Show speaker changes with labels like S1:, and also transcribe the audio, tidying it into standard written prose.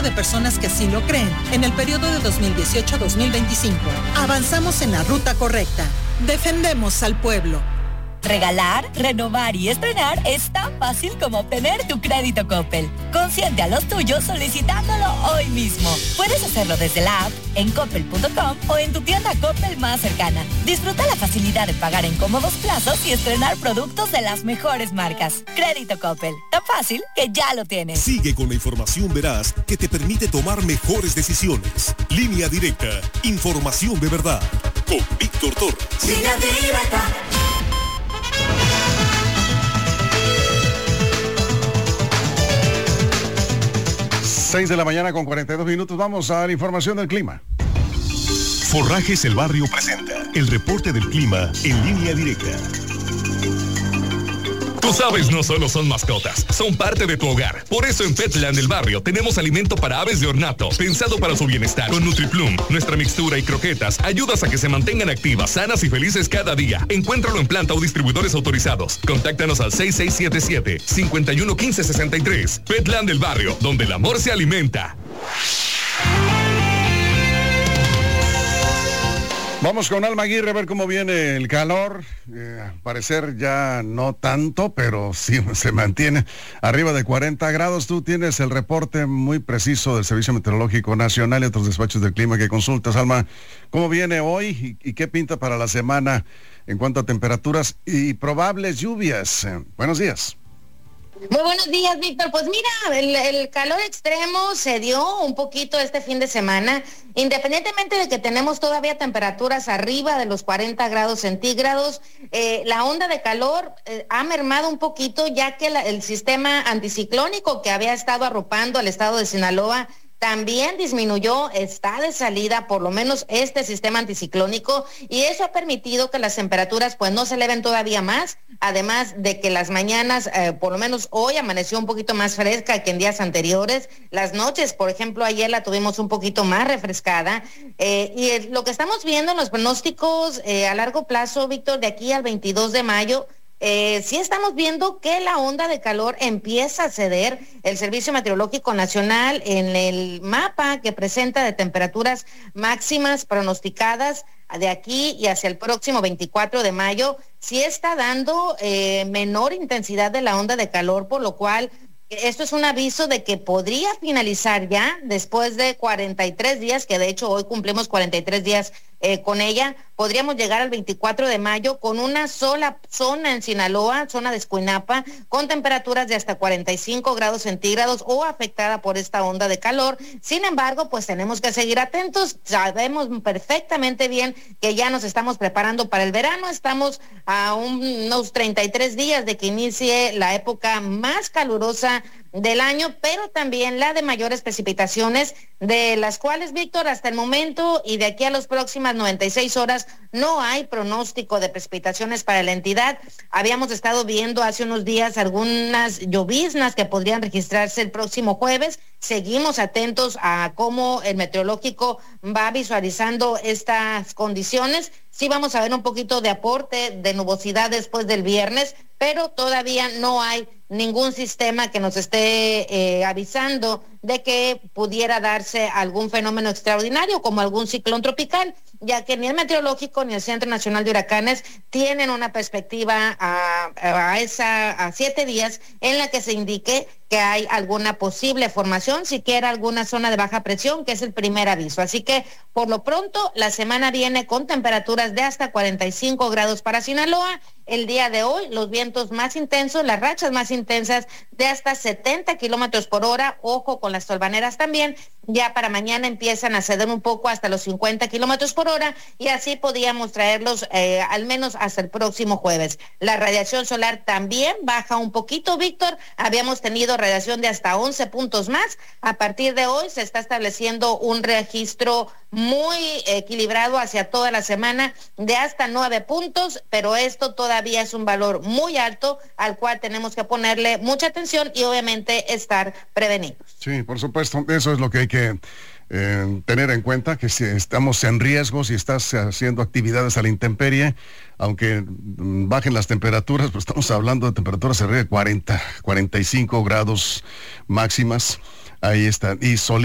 S1: de personas que sí lo creen en el periodo de 2018-2025. Avanzamos en la ruta correcta. Defendemos al pueblo.
S2: Regalar, renovar y estrenar es tan fácil como obtener tu crédito Coppel. Consiente a los tuyos solicitándolo hoy mismo. Puedes hacerlo desde la app, en coppel.com o en tu tienda Coppel más cercana. Disfruta la facilidad de pagar en cómodos plazos y estrenar productos de las mejores marcas. Crédito Coppel, tan fácil que ya lo tienes.
S3: Sigue con la información veraz que te permite tomar mejores decisiones. Línea Directa, información de verdad. Con Víctor Torres.
S4: Línea Directa.
S5: 6 de la mañana con 42 minutos. Vamos a la información del clima.
S3: Forrajes El Barrio presenta el reporte del clima en Línea Directa.
S6: Tus aves no solo son mascotas, son parte de tu hogar. Por eso en Petland El Barrio tenemos alimento para aves de ornato, pensado para su bienestar. Con NutriPlum, nuestra mixtura y croquetas ayudas a que se mantengan activas, sanas y felices cada día. Encuéntralo en planta o distribuidores autorizados. Contáctanos al 6677-511563. Petland El Barrio, donde el amor se alimenta.
S5: Vamos con Alma Aguirre a ver cómo viene el calor. Al parecer ya no tanto, pero sí se mantiene arriba de 40 grados. Tú tienes el reporte muy preciso del Servicio Meteorológico Nacional y otros despachos del clima que consultas. Alma, ¿cómo viene hoy y qué pinta para la semana en cuanto a temperaturas y probables lluvias? Buenos días.
S7: Muy buenos días, Víctor. Pues mira, el calor extremo se dio un poquito este fin de semana, independientemente de que tenemos todavía temperaturas arriba de los 40 grados centígrados, la onda de calor ha mermado un poquito, ya que el sistema anticiclónico que había estado arropando al estado de Sinaloa también disminuyó, está de salida por lo menos este sistema anticiclónico, y eso ha permitido que las temperaturas pues no se eleven todavía más, además de que las mañanas, por lo menos hoy amaneció un poquito más fresca que en días anteriores. Las noches, por ejemplo, ayer la tuvimos un poquito más refrescada, y lo que estamos viendo en los pronósticos a largo plazo, Víctor, de aquí al 22 de mayo, sí estamos viendo que la onda de calor empieza a ceder. El Servicio Meteorológico Nacional, en el mapa que presenta de temperaturas máximas pronosticadas de aquí y hacia el próximo 24 de mayo, sí está dando menor intensidad de la onda de calor, por lo cual esto es un aviso de que podría finalizar ya después de 43 días, que de hecho hoy cumplimos 43 días con ella. Podríamos llegar al 24 de mayo con una sola zona en Sinaloa, zona de Escuinapa, con temperaturas de hasta 45 grados centígrados o afectada por esta onda de calor. Sin embargo, pues tenemos que seguir atentos. Sabemos perfectamente bien que ya nos estamos preparando para el verano. Estamos a unos 33 días de que inicie la época más calurosa del año, pero también la de mayores precipitaciones, de las cuales, Víctor, hasta el momento y de aquí a las próximas 96 horas no hay pronóstico de precipitaciones para la entidad. Habíamos estado viendo hace unos días algunas lloviznas que podrían registrarse el próximo jueves. Seguimos atentos a cómo el meteorológico va visualizando estas condiciones. Sí vamos a ver un poquito de aporte de nubosidad después del viernes, pero todavía no hay ningún sistema que nos esté avisando de que pudiera darse algún fenómeno extraordinario como algún ciclón tropical, ya que ni el meteorológico ni el Centro Nacional de Huracanes tienen una perspectiva a 7 días en la que se indique que hay alguna posible formación, siquiera alguna zona de baja presión, que es el primer aviso. Así que, por lo pronto, la semana viene con temperaturas de hasta 45 grados para Sinaloa. El día de hoy, los vientos más intensos, las rachas más intensas de hasta 70 kilómetros por hora. Ojo con las tolvaneras también. Ya para mañana empiezan a ceder un poco hasta los 50 kilómetros por hora, y así podíamos traerlos al menos hasta el próximo jueves. La radiación solar también baja un poquito, Víctor. Habíamos tenido radiación de hasta 11 puntos más. A partir de hoy se está estableciendo un registro muy equilibrado hacia toda la semana de hasta 9 puntos, pero esto todavía es un valor muy alto al cual tenemos que ponerle mucha atención y obviamente estar prevenidos.
S5: Sí, por supuesto, eso es lo que hay que tener en cuenta, que si estamos en riesgo, si estás haciendo actividades a la intemperie, aunque bajen las temperaturas, pues estamos hablando de temperaturas arriba de 40, 45 grados máximas. Ahí está, y